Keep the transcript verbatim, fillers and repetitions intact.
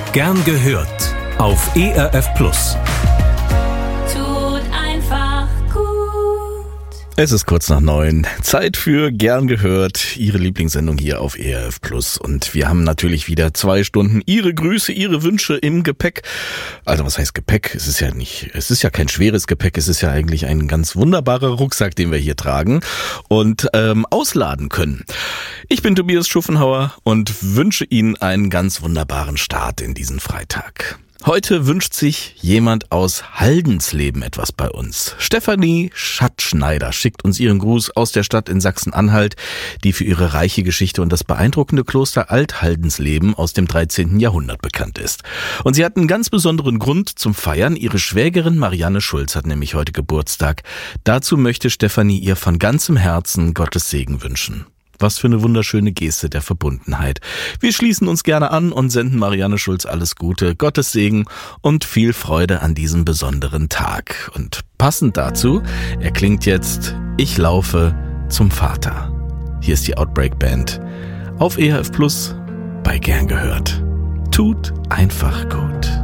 Gern gehört auf E R F Plus. Tut einfach gut. Es ist kurz nach neun. Zeit für Gern gehört, Ihre Lieblingssendung hier auf E R F Plus. Und wir haben natürlich wieder zwei Stunden Ihre Grüße, Ihre Wünsche im Gepäck. Also was heißt Gepäck? Es ist ja nicht, es ist ja kein schweres Gepäck. Es ist ja eigentlich ein ganz wunderbarer Rucksack, den wir hier tragen und ähm, ausladen können. Ich bin Tobias Schuffenhauer und wünsche Ihnen einen ganz wunderbaren Start in diesen Freitag. Heute wünscht sich jemand aus Haldensleben etwas bei uns. Stefanie Schattschneider schickt uns ihren Gruß aus der Stadt in Sachsen-Anhalt, die für ihre reiche Geschichte und das beeindruckende Kloster Alt-Haldensleben aus dem dreizehnten Jahrhundert bekannt ist. Und sie hat einen ganz besonderen Grund zum Feiern. Ihre Schwägerin Marianne Schulz hat nämlich heute Geburtstag. Dazu möchte Stefanie ihr von ganzem Herzen Gottes Segen wünschen. Was für eine wunderschöne Geste der Verbundenheit. Wir schließen uns gerne an und senden Marianne Schulz alles Gute, Gottes Segen und viel Freude an diesem besonderen Tag. Und passend dazu erklingt jetzt Ich laufe zum Vater. Hier ist die Outbreak Band auf E R F Plus bei Gern gehört. Tut einfach gut.